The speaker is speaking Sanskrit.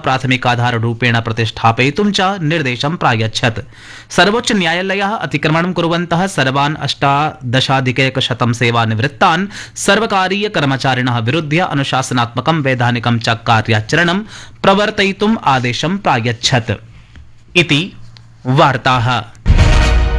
प्राथमिकाधाररूपेण प्रतिष्ठापयितुं च निर्देशं प्रायच्छत्। सर्वोच्च न्यायालयः अतिक्रमणं कुर्वन्तः सर्वान् 18,100 सेवानिवृत्तान् सर्वकारीय कर्मचारिणः विरुध्य अनुशासनात्मकं वैधानिकं च कार्याचरणं प्रवर्तयितुम् आदेशं प्रायच्छत् इति वार्ताः।